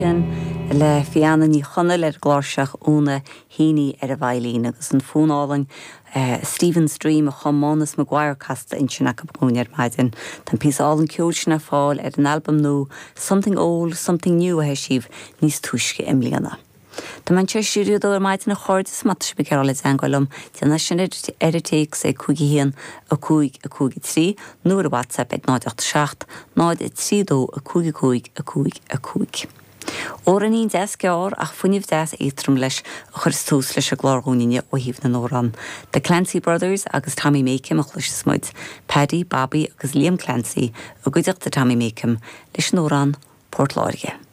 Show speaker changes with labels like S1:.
S1: le fianna ní chonneil gláirseach úna híní a bhailín agus an fónálainn Stephen Stream a Chamánas Maguire casta in sinna capúnear maidin. Tá písálan ceolsna fáil an album nó Something Old, Something New a heisíh níos tuisce imlíana. Tá man teir siúdó ar maidin na chóirdas matas be ceála angáilm tíana sin editék sé cúigi a cúigi trí nuair a WhatsApp 987 932 a cúigi. Óra ní 10 geár ach funineh 10 éitrum leis a chur tús leis a glárgúine ó híomh na Nóran. The Clancy Brothers agus Tommy Makem a chluis smuid, Paddy, Bobby agus Liam Clancy a gcuideach de Tommy Makem leis Nóran Port Láirge.